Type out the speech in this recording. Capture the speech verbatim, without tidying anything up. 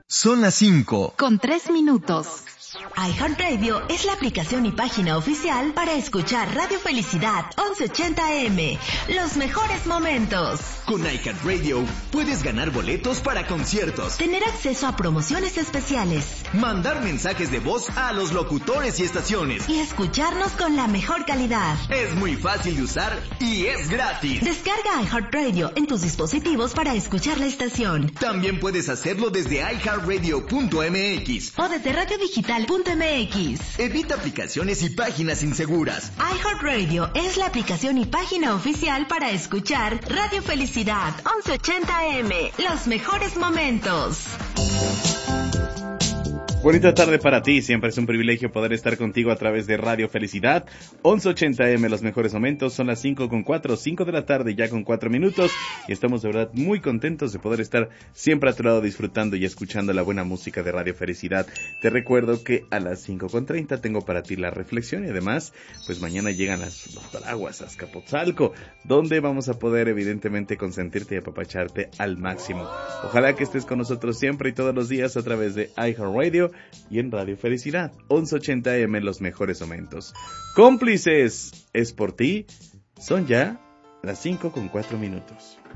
Son las cinco. Con tres minutos. iHeartRadio es la aplicación y página oficial para escuchar Radio Felicidad once ochenta A M. Los mejores momentos. Con iHeartRadio puedes ganar boletos para conciertos, tener acceso a promociones especiales, mandar mensajes de voz a los locutores y estaciones y escucharnos con la mejor calidad. Es muy fácil de usar y es gratis. Descarga iHeartRadio en tus dispositivos para escuchar la estación. También puedes hacerlo desde i heart radio punto m x o desde radio digital punto m x. Evita aplicaciones y páginas inseguras. iHeartRadio es la aplicación y página oficial para escuchar Radio Felicidad once ochenta A M. Los mejores momentos. Bonita tarde para ti, siempre es un privilegio poder estar contigo a través de Radio Felicidad, once ochenta A M, los mejores momentos, son las cinco con cuatro, cinco de la tarde ya con cuatro minutos, y estamos de verdad muy contentos de poder estar siempre a tu lado disfrutando y escuchando la buena música de Radio Felicidad. Te recuerdo que a las cinco con treinta tengo para ti la reflexión y además, pues mañana llegan las, los paraguas a Azcapotzalco, donde vamos a poder evidentemente consentirte y apapacharte al máximo. Ojalá que estés con nosotros siempre y todos los días a través de iHeartRadio y en Radio Felicidad, once ochenta A M, los mejores momentos. Cómplices, es por ti. Son ya las cinco con cuatro minutos.